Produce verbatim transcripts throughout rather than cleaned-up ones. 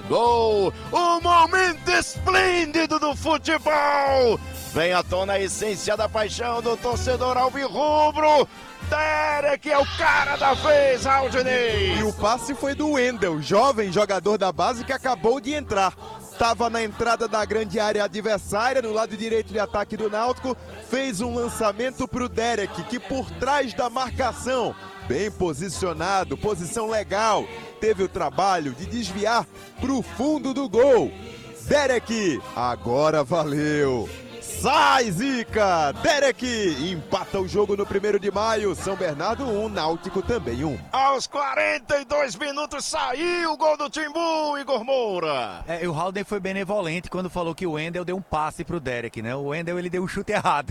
Gol! O momento esplêndido do futebol! Vem à tona a essência da paixão do torcedor alvirrubro. Derek é o cara da vez, Aldinei! E o passe foi do Wendel, jovem jogador da base que acabou de entrar. Estava na entrada da grande área adversária, no lado direito de ataque do Náutico, fez um lançamento para o Derek, que por trás da marcação, bem posicionado, posição legal, teve o trabalho de desviar para o fundo do gol. Derek, agora valeu! Sai, Zica! Derek empata o jogo no primeiro de maio. São Bernardo um, Náutico também um. Aos quarenta e dois minutos saiu o gol do Timbu, Igor Moura. É, e o Haldane foi benevolente quando falou que o Wendel deu um passe pro Derek, né? O Wendel, ele deu um chute errado.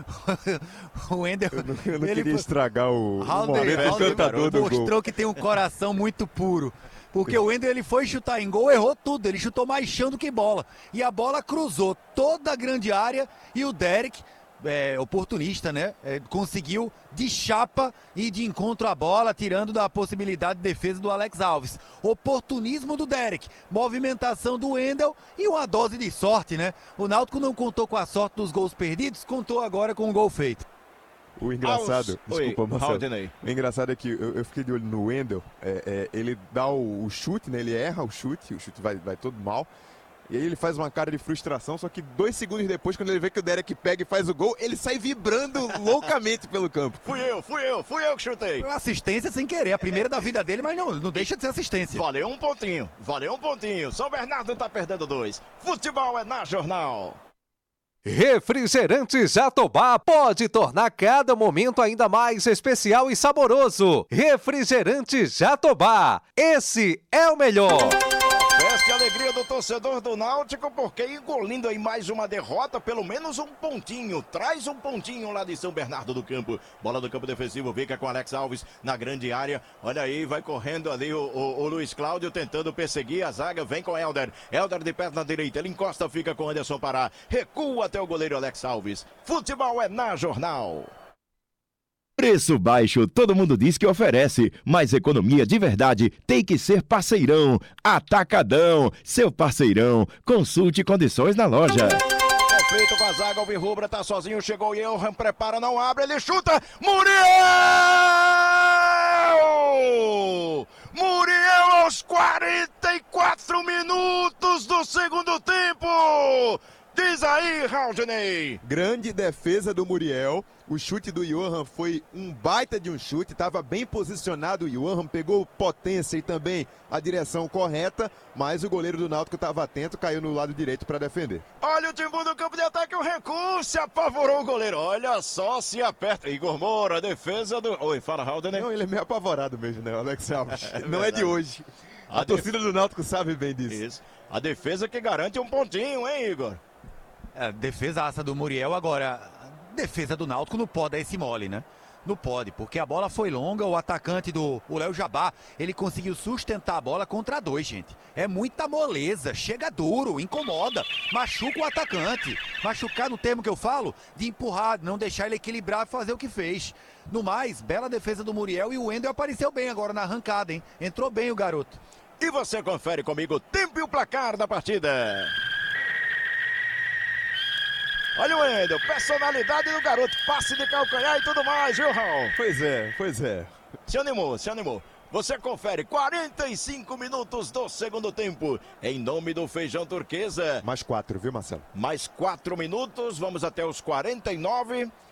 O Wendel... Eu não, eu não ele queria foi... estragar o, Haldane, o momento Haldane encantador do gol. Mostrou que tem um coração muito puro. Porque o Wendel, ele foi chutar em gol, errou tudo. Ele chutou mais chão do que bola. E a bola cruzou toda a grande área e o Derek, é, oportunista, né? É, conseguiu de chapa e de encontro à bola, tirando da possibilidade de defesa do Alex Alves. Oportunismo do Derek, movimentação do Wendel e uma dose de sorte, né? O Náutico não contou com a sorte dos gols perdidos, contou agora com o gol feito. O engraçado, Aos... desculpa, Oi, Marcelo. Haldane. O engraçado é que eu, eu fiquei de olho no Wendel, é, é, ele dá o, o chute, né? Ele erra o chute, o chute vai, vai todo mal. E aí ele faz uma cara de frustração, só que dois segundos depois, quando ele vê que o Derek pega e faz o gol, ele sai vibrando loucamente pelo campo. Fui eu, fui eu, fui eu que chutei. Foi uma assistência sem querer, a primeira da vida dele, mas não, não deixa de ser assistência. Valeu um pontinho, valeu um pontinho. São Bernardo tá perdendo dois. Futebol é na Jornal. Refrigerante Jatobá pode tornar cada momento ainda mais especial e saboroso. Refrigerante Jatobá, esse é o melhor. Festa e alegria do torcedor do Náutico, porque engolindo aí mais uma derrota, pelo menos um pontinho, traz um pontinho lá de São Bernardo do Campo. Bola do campo defensivo, fica com Alex Alves na grande área. Olha aí, vai correndo ali o, o, o Luiz Cláudio tentando perseguir a zaga, vem com Helder. Helder de perna direita, ele encosta, fica com Anderson Pará. Recua até o goleiro Alex Alves. Futebol é na Jornal. Preço baixo, todo mundo diz que oferece, mas economia de verdade tem que ser Parceirão. Atacadão, seu parceirão. Consulte condições na loja. Feito com a zaga, o Alvirrubra tá sozinho, chegou o Johan, prepara, não abre, ele chuta, Muriel! Muriel aos quarenta e quatro minutos do segundo tempo! Diz aí, Haldane. Grande defesa do Muriel. O chute do Johan foi um baita de um chute, estava bem posicionado. O Johan pegou potência e também a direção correta, mas o goleiro do Náutico estava atento, caiu no lado direito para defender. Olha o Timbu no campo de ataque, o recurso apavorou o goleiro. Olha só se aperta. Igor Moura, a defesa do... Oi, fala, Haldane. Não, ele é meio apavorado mesmo, né, Alex Alves? É Não é de hoje. A, a torcida def... do Náutico sabe bem disso. Isso. A defesa que garante um pontinho, hein, Igor? É, defesa aça do Muriel, agora, defesa do Náutico não pode dar esse mole, né? Não pode, porque a bola foi longa, o atacante do Léo Jabá, ele conseguiu sustentar a bola contra dois, gente. É muita moleza, chega duro, incomoda, machuca o atacante. Machucar no termo que eu falo, de empurrar, não deixar ele equilibrar e fazer o que fez. No mais, bela defesa do Muriel e o Wendel apareceu bem agora na arrancada, hein? Entrou bem o garoto. E você confere comigo o tempo e o placar da partida. Olha o Wendel, personalidade do garoto, passe de calcanhar e tudo mais, viu, Raul? Pois é, pois é. Se animou, se animou. Você confere quarenta e cinco minutos do segundo tempo, em nome do Feijão Turquesa. Mais quatro, viu, Marcelo? Mais quatro minutos, vamos até os quarenta e nove.